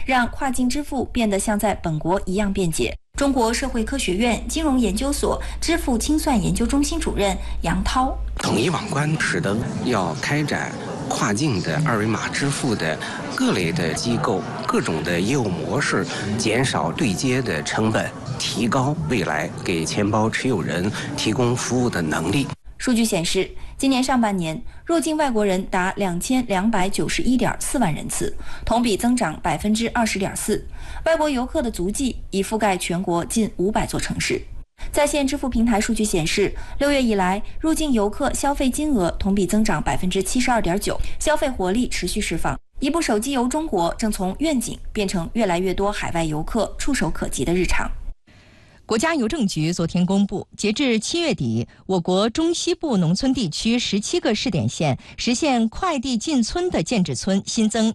让跨境支付变得像在本国一样便捷。中国社会科学院金融研究所支付清算研究中心主任杨涛： 统一网关使得要开展跨境的二维码支付的各类的机构、各种的业务模式，减少对接的成本，提高未来给钱包持有人提供服务的能力。 数据显示，今年上半年入境外国人达2291.4万人次，同比增长20.4%。外国游客的足迹已覆盖全国近500座城市。在线支付平台数据显示，6月以来，入境游客消费金额同比增长72.9%，消费活力持续释放。一部手机游中国正从愿景变成越来越多海外游客触手可及的日常。 国家邮政局昨天公布，截至7月底，我国中西部农村地区17个试点县实现快递进村的建制村新增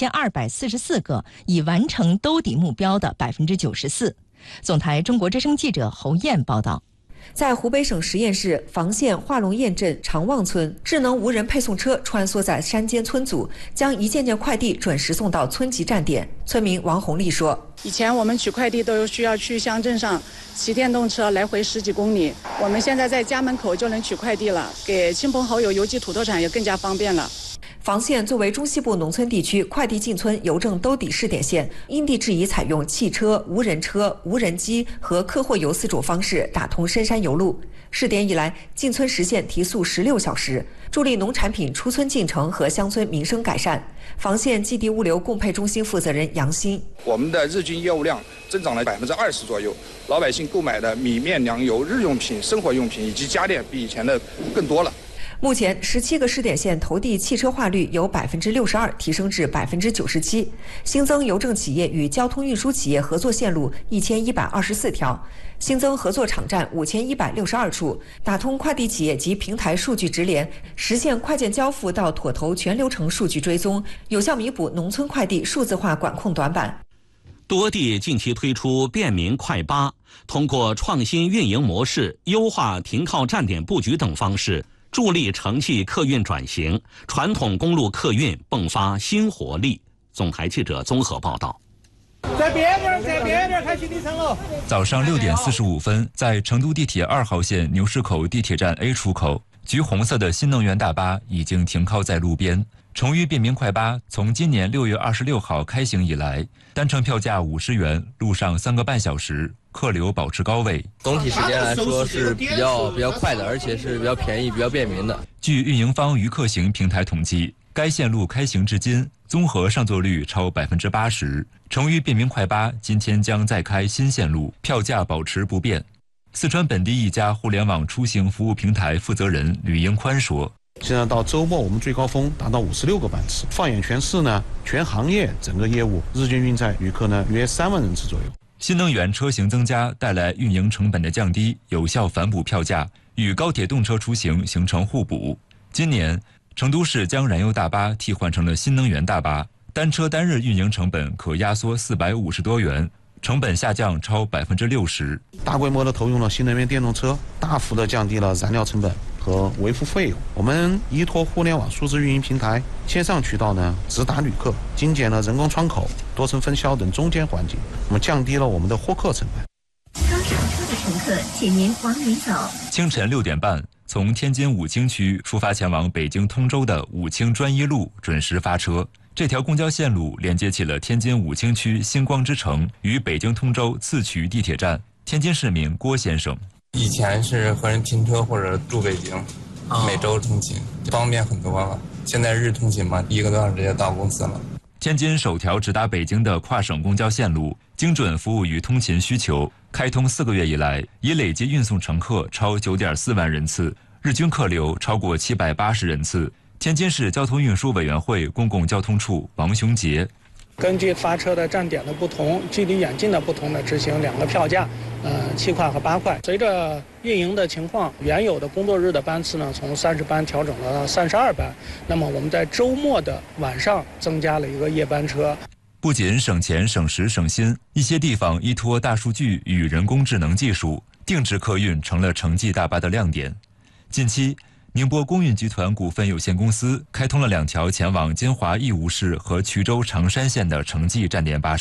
2244个，已完成兜底目标的94%。总台中国之声记者侯燕报道。 在湖北省十堰市房县化龙堰镇长旺村，智能无人配送车穿梭在山间村组，将一件件快递准时送到村级站点。村民王红丽说：“ 以前我们取快递都需要去乡镇上骑电动车来回10几公里，我们现在在家门口就能取快递了，给亲朋好友邮寄土特产也更加方便了。” 房县作为中西部农村地区快递进村邮政兜底试点县，因地制宜采用汽车、无人车、无人机和客货邮4种方式打通深山邮路。试点以来，进村实现提速16小时，助力农产品出村进程和乡村民生改善。房县寄递物流供配中心负责人杨鑫：“ 我们的日均业务量增长了20%左右，老百姓购买的米面粮油、日用品、生活用品以及家电比以前的更多了。” 目前17个试点县投递汽车化率由62%提升至97%，新增邮政企业与交通运输企业合作线路1124条，新增合作场站5162处，打通快递企业及平台数据直连，实现快件交付到妥投全流程数据追踪，有效弥补农村快递数字化管控短板。 多地近期推出便民快巴，通过创新运营模式、优化停靠站点布局等方式，助力城际客运转型，传统公路客运迸发新活力。总台记者综合报道。 在边边开启里程了。 早上6点45分，在成都地铁2号线牛市口地铁站 A 出口，橘红色的新能源大巴已经停靠在路边。成渝便民快巴从今年6月26号开行以来，单程票价50元，路上3个半小时，客流保持高位。 总体时间来说是比较快的，而且是比较便宜、比较便民的。 据运营方渝客行平台统计，该线路开行至今，综合上座率超80%。成渝便民快巴今天将再开新线路，票价保持不变。四川本地一家互联网出行服务平台负责人吕英宽说：“ 现在到周末，我们最高峰达到56个班次。放眼全市呢，全行业整个业务日均运载旅客呢约3万人次左右。 新能源车型增加带来运营成本的降低，有效反哺票价，与高铁动车出行形成互补。今年，成都市将燃油大巴替换成了新能源大巴，单车单日运营成本可压缩450多元。”成本下降超60%， 大规模的投用了新能源电动车，大幅的降低了燃料成本和维护费用。我们依托互联网数字运营平台、线上渠道呢，直达旅客，精简了人工窗口、多层分销等中间环节，我们降低了我们的获客成本。 刚上车的乘客，请您往里走。 清晨6点半，从天津武清区出发前往北京通州的武清专一路准时发车。这条公交线路连接起了天津武清区星光之城与北京通州次渠地铁站。天津市民郭先生：“ 以前是和人拼车或者住北京，每周通勤方便很多了。现在日通勤嘛，1个多小时直接到公司了。” 天津首条直达北京的跨省公交线路，精准服务于通勤需求。开通4个月以来，已累计运送乘客超9.4万人次，日均客流超过780人次。天津市交通运输委员会公共交通处王雄杰：“ 根据发车的站点的不同、距离远近的不同的执行2个票价，7块和8块。随着运营的情况，原有的工作日的班次呢，从30班调整了到32班。那么我们在周末的晚上增加了一个夜班车。” 不仅省钱、省时、省心，一些地方依托大数据与人工智能技术，定制客运成了城际大巴的亮点。近期，宁波公运集团股份有限公司开通了2条前往金华义乌市和衢州长山县的城际站点巴士。